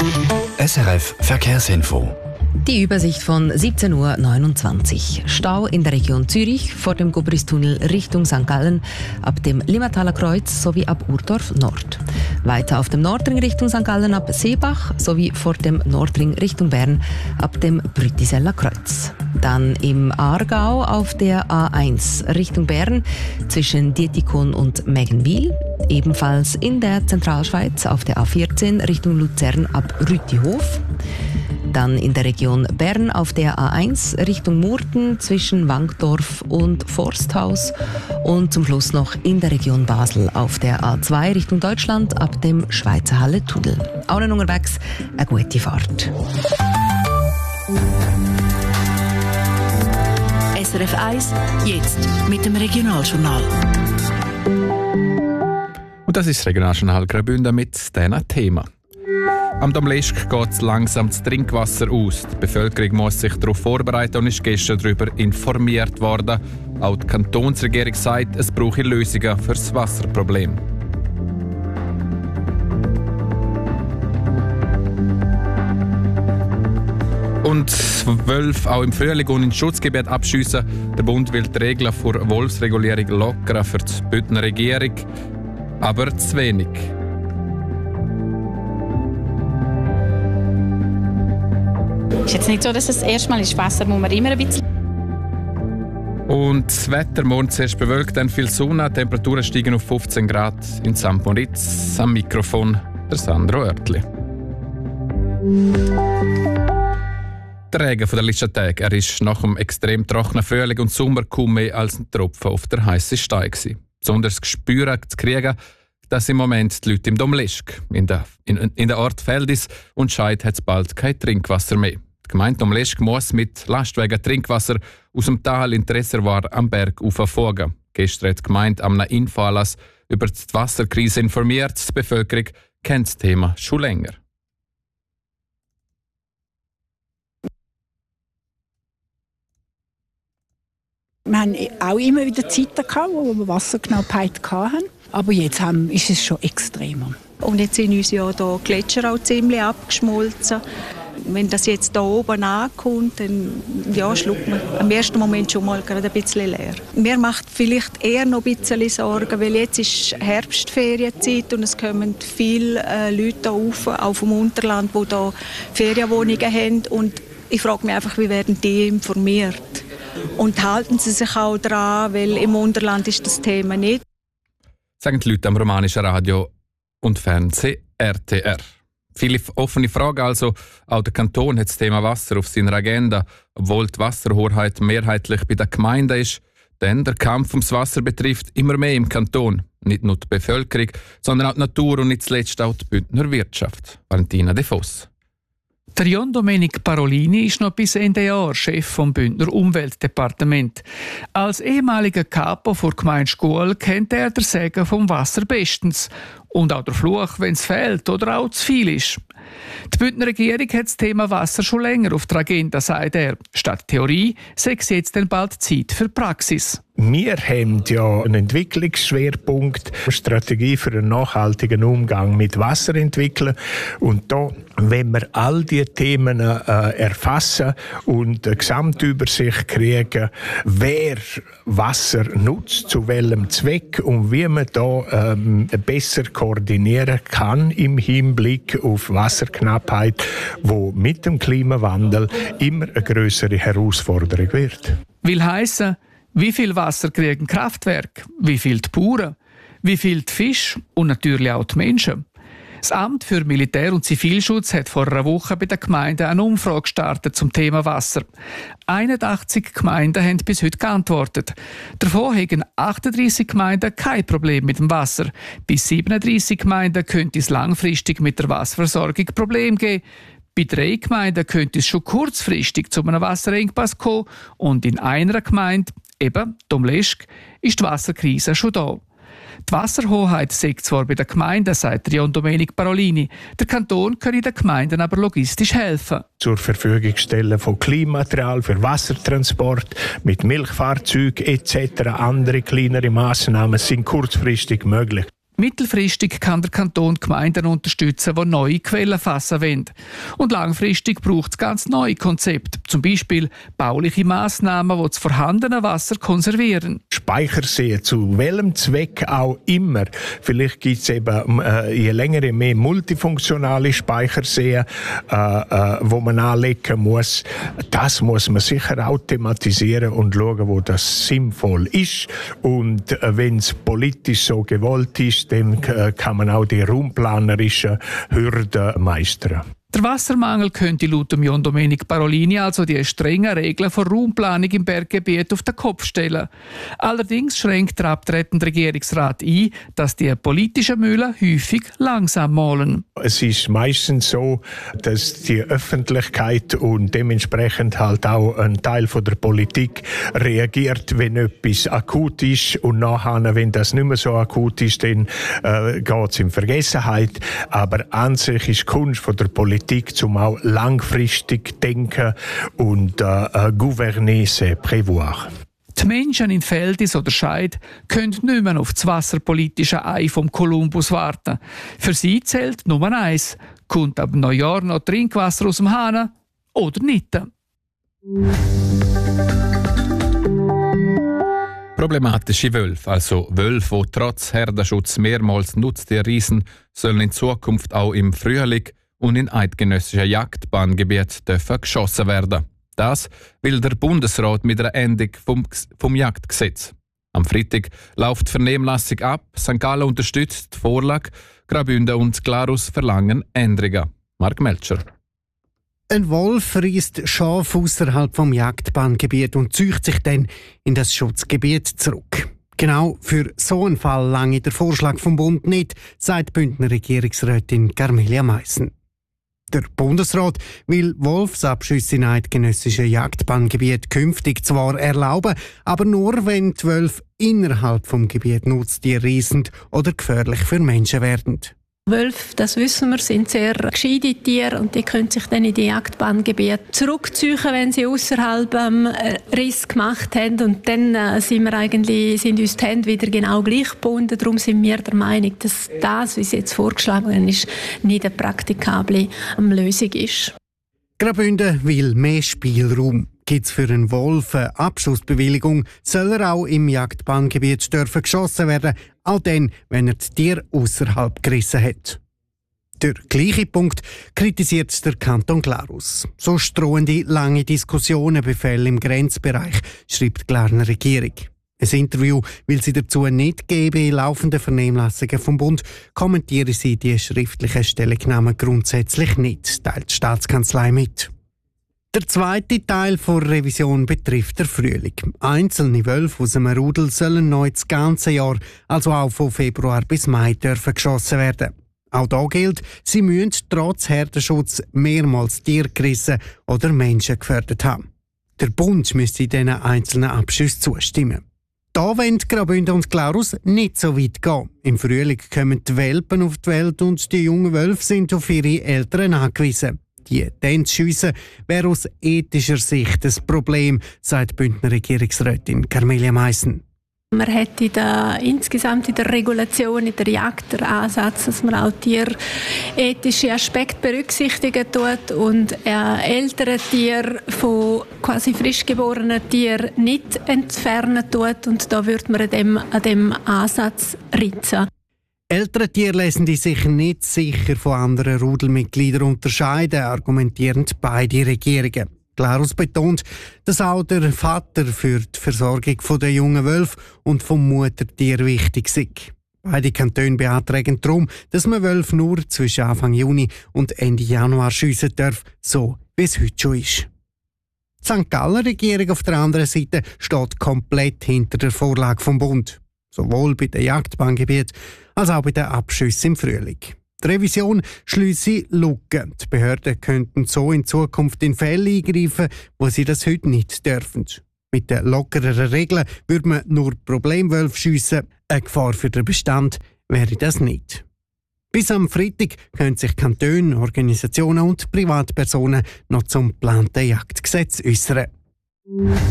SRF Verkehrsinfo. Die Übersicht von 17.29 Uhr. Stau in der Region Zürich vor dem Gubristunnel Richtung St. Gallen ab dem Limmertaler Kreuz sowie ab Urdorf Nord. Weiter auf dem Nordring Richtung St. Gallen ab Seebach sowie vor dem Nordring Richtung Bern ab dem Brütiseller Kreuz. Dann im Aargau auf der A1 Richtung Bern zwischen Dietikon und Mägenwil. Ebenfalls in der Zentralschweiz auf der A14 Richtung Luzern ab Rütihof. Dann in der Region Bern auf der A1 Richtung Murten zwischen Wankdorf und Forsthaus. Und zum Schluss noch in der Region Basel auf der A2 Richtung Deutschland ab dem Schweizer Halle-Tunnel. Allen unterwegs eine gute Fahrt. SRF 1, jetzt mit dem Regionaljournal. Und das ist das Regionaljournal Graubünden mit diesem Thema. Am Domleschg geht langsam das Trinkwasser aus. Die Bevölkerung muss sich darauf vorbereiten und ist gestern darüber informiert worden. Auch die Kantonsregierung sagt, es brauche Lösungen für das Wasserproblem. Und Wölfe auch im Frühling und in Schutzgebiet abschiessen. Der Bund will die Regeln für Wolfsregulierung lockern für die Bündner Regierung, aber zu wenig. Es ist jetzt nicht so, dass es das erste Mal ist. Wasser muss man immer ein bisschen. Und das Wetter, morgen zuerst bewölkt, dann viel Sonne, die Temperaturen steigen auf 15 Grad in St. Moritz. Am Mikrofon der Sandro Oertli. Der Regen von der letzten Tage, er ist nach dem extrem trockenen Frühling und Sommer kaum mehr als ein Tropfen auf der heißen Stein gewesen. Besonders gespürt zu kriegen, dass im Moment die Leute im Domleschg, in der Ort Feldis und Scheid hat es bald kein Trinkwasser mehr. Die Gemeinde Domleschg muss mit Lastwagen Trinkwasser aus dem Tal in das Reservoir am Berg verfolgen. Gestern hat die Gemeinde am Infoanlass über die Wasserkrise informiert. Die Bevölkerung kennt das Thema schon länger. Wir hatten auch immer wieder Zeiten, wo wir Wasserknappheit hatten. Aber jetzt ist es schon extremer. Und jetzt sind uns ja hier die Gletscher auch ziemlich abgeschmolzen. Wenn das jetzt hier oben ankommt, dann schluckt man im ersten Moment schon mal gerade ein bisschen leer. Mir macht vielleicht eher noch ein bisschen Sorgen, weil jetzt ist Herbstferienzeit und es kommen viele Leute auf, auch vom Unterland, die hier Ferienwohnungen haben. Und ich frage mich einfach, wie werden die informiert? Und halten sie sich auch daran, weil im Unterland ist das Thema nicht. Sagen die Leute am romanischen Radio und Fernsehen RTR. Viele offene Fragen also. Auch der Kanton hat das Thema Wasser auf seiner Agenda, obwohl die Wasserhoheit mehrheitlich bei den Gemeinden ist. Denn der Kampf ums Wasser betrifft immer mehr im Kanton. Nicht nur die Bevölkerung, sondern auch die Natur und nicht zuletzt auch die Bündner Wirtschaft. Valentina De Voss. Der Jon Domenic Parolini ist noch bis Ende Jahr Chef vom Bündner Umweltdepartement. Als ehemaliger Capo vor Gemeinde Schuol kennt er den Segen vom Wasser bestens. Und auch der Fluch, wenn es fehlt oder auch zu viel ist. Die Bündner Regierung hat das Thema Wasser schon länger auf der Agenda, sagt er. Statt Theorie sei es jetzt dann bald Zeit für Praxis. Wir haben ja einen Entwicklungsschwerpunkt, eine Strategie für einen nachhaltigen Umgang mit Wasser entwickeln. Und da, wenn wir all diese Themen erfassen und eine Gesamtübersicht kriegen, wer Wasser nutzt, zu welchem Zweck und wie man da besser koordinieren kann im Hinblick auf Wasserknappheit, wo mit dem Klimawandel immer eine größere Herausforderung wird. Will heissen, wie viel Wasser kriegen Kraftwerke, wie viel die Bauern, wie viel die Fische und natürlich auch die Menschen. Das Amt für Militär- und Zivilschutz hat vor einer Woche bei den Gemeinden eine Umfrage gestartet zum Thema Wasser. 81 Gemeinden haben bis heute geantwortet. Davon haben 38 Gemeinden kein Problem mit dem Wasser. Bei 37 Gemeinden könnte es langfristig mit der Wasserversorgung Probleme geben. Bei 3 Gemeinden könnte es schon kurzfristig zu einem Wasserengpass kommen und in einer Gemeinde, eben Domleschg, ist die Wasserkrise schon da. Die Wasserhoheit sei zwar bei den Gemeinden, sagt Jon Domenic Parolini. Der Kanton könne den Gemeinden aber logistisch helfen. Zur Verfügung stellen von Klimaterial für Wassertransport mit Milchfahrzeugen etc. Andere kleinere Massnahmen sind kurzfristig möglich. Mittelfristig kann der Kanton Gemeinden unterstützen, die neue Quellen fassen wollen. Und langfristig braucht es ganz neue Konzepte, zum Beispiel bauliche Massnahmen, die das vorhandene Wasser konservieren. Speicherseen, zu welchem Zweck auch immer. Vielleicht gibt es eben je länger, je mehr multifunktionale Speicherseen, wo man anlegen muss. Das muss man sicher auch thematisieren und schauen, wo das sinnvoll ist. Und wenn es politisch so gewollt ist, dann kann man auch die raumplanerischen Hürden meistern. Der Wassermangel könnte laut John Domenic Parolini also die strengen Regeln für Raumplanung im Berggebiet auf den Kopf stellen. Allerdings schränkt der abtretende Regierungsrat ein, dass die politischen Mühlen häufig langsam mahlen. Es ist meistens so, dass die Öffentlichkeit und dementsprechend halt auch ein Teil von der Politik reagiert, wenn etwas akut ist, und nachher, wenn das nicht mehr so akut ist, dann geht es in Vergessenheit. Aber an sich ist die Kunst von der Politik, zum auch langfristig denken und gouverner, c'est prévoir. Die Menschen in Feldis oder Scheid können nicht mehr auf das wasserpolitische Ei vom Kolumbus warten. Für sie zählt Nummer 1. Kommt ab Neujahr noch Trinkwasser aus dem Hahn oder nicht? Problematische Wölfe, also Wölfe, die trotz Herdenschutz mehrmals Nutztiere reissen, sollen in Zukunft auch im Frühling und in eidgenössischen Jagdbahngebieten dürfen geschossen werden. Das will der Bundesrat mit einer Änderung vom Jagdgesetz. Am Freitag läuft die Vernehmlassung ab. St. Gallen unterstützt die Vorlage. Graubünden und Glarus verlangen Änderungen. Mark Melcher. Ein Wolf reisst Schafe außerhalb vom Jagdbahngebiet und zieht sich dann in das Schutzgebiet zurück. Genau für so einen Fall lange der Vorschlag vom Bund nicht, sagt Bündner Regierungsrätin Carmelia Meissen. Der Bundesrat will Wolfsabschüsse in eidgenössischen Jagdbahngebieten künftig zwar erlauben, aber nur, wenn die Wölfe innerhalb vom Gebiet Nutztiere reissen oder gefährlich für Menschen werden. Wölfe, das wissen wir, sind sehr gescheite Tiere und die können sich dann in die Jagdbahngebiete zurückziehen, wenn sie außerhalb Riss gemacht haben. Und dann sind uns die Hände wieder genau gleich gebunden. Darum sind wir der Meinung, dass das, wie es jetzt vorgeschlagen ist, nicht eine praktikable Lösung ist. Graubünden will mehr Spielraum. Gibt es für einen Wolf eine Abschussbewilligung, soll er auch im Jagdbahngebiet dürfen geschossen werden, auch dann, wenn er das Tier außerhalb gerissen hat. Der gleiche Punkt kritisiert der Kanton Glarus. So drohende lange Diskussionen befehlen im Grenzbereich, schreibt die Glarner Regierung. Ein Interview will sie dazu nicht geben. In laufenden Vernehmlassungen vom Bund kommentieren sie die schriftlichen Stellungnahmen grundsätzlich nicht, teilt die Staatskanzlei mit. Der zweite Teil der Revision betrifft den Frühling. Einzelne Wölfe aus einem Rudel sollen neu das ganze Jahr, also auch von Februar bis Mai, dürfen geschossen werden. Auch da gilt, sie müssen trotz Herdenschutz mehrmals Tiere gerissen oder Menschen gefährdet haben. Der Bund müsste diesen einzelnen Abschüssen zustimmen. Da wollen Graubünden und Glarus nicht so weit gehen. Im Frühling kommen die Welpen auf die Welt und die jungen Wölfe sind auf ihre Eltern angewiesen. Die dann zu schiessen wäre aus ethischer Sicht ein Problem, sagt Bündner Regierungsrätin Carmelia Meissen. Man hat insgesamt in der Regulation, in der Jagd, den Ansatz, dass man auch tierethische Aspekte berücksichtigen tut und ältere Tiere von quasi frisch geborenen Tieren nicht entfernen tut. Und da würde man an dem Ansatz ritzen. Ältere Tiere lassen sich nicht sicher von anderen Rudelmitgliedern unterscheiden, argumentieren beide Regierungen. Glarus betont, dass auch der Vater für die Versorgung der jungen Wölfe und vom Muttertier wichtig ist. Beide Kantone beantragen darum, dass man Wölfe nur zwischen Anfang Juni und Ende Januar schiessen darf, so wie es heute schon ist. Die St. Galler Regierung auf der anderen Seite steht komplett hinter der Vorlage vom Bund. Sowohl bei den Jagdbahngebieten als auch bei den Abschüssen im Frühling. Die Revision schliesse Lücken. Die Behörden könnten so in Zukunft in Fälle eingreifen, wo sie das heute nicht dürfen. Mit den lockereren Regeln würde man nur Problemwölfe schiessen. Eine Gefahr für den Bestand wäre das nicht. Bis am Freitag können sich Kantone, Organisationen und Privatpersonen noch zum geplanten Jagdgesetz äußern.